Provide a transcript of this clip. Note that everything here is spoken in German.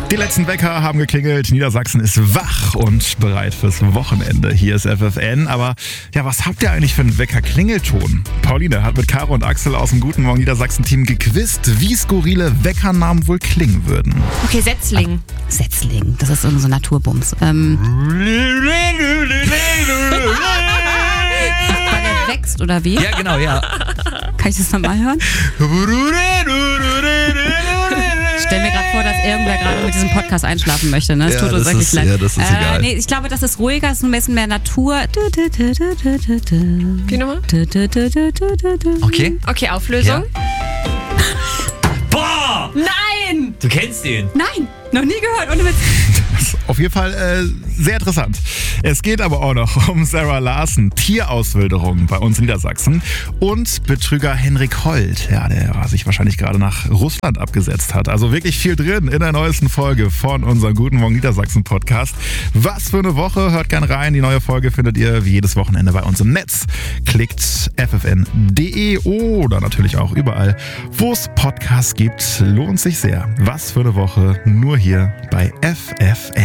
Die letzten Wecker haben geklingelt, Niedersachsen ist wach und bereit fürs Wochenende. Hier ist FFN, aber ja, was habt ihr eigentlich für einen Wecker-Klingelton? Pauline hat mit Caro und Axel aus dem Guten Morgen Niedersachsen-Team gequizt, wie skurrile Weckernamen wohl klingen würden. Okay, Setzling. Setzling, das ist irgend so Naturbums. Weil der wächst, oder wie? Ja, genau, ja. Kann ich das nochmal hören? Ich stelle mir gerade vor, dass irgendwer gerade mit diesem Podcast einschlafen möchte. Ne? Es tut uns wirklich leid. Ja, das ist egal. Nee, ich glaube, das ist ruhiger, es ist ein bisschen mehr Natur. Wie nochmal? Okay. Okay, Auflösung. Ja. Boah! Nein! Du kennst ihn. Nein! Noch nie gehört, ohne Witz. Auf jeden Fall sehr interessant. Es geht aber auch noch um Sarah Larsen, Tierauswilderung bei uns in Niedersachsen und Betrüger Henrik Holt, ja, der sich wahrscheinlich gerade nach Russland abgesetzt hat. Also wirklich viel drin in der neuesten Folge von unserem Guten Morgen Niedersachsen Podcast. Was für eine Woche, hört gern rein. Die neue Folge findet ihr wie jedes Wochenende bei uns im Netz. Klickt ffn.de oder natürlich auch überall, wo es Podcasts gibt. Lohnt sich sehr. Was für eine Woche, nur hier bei FFN.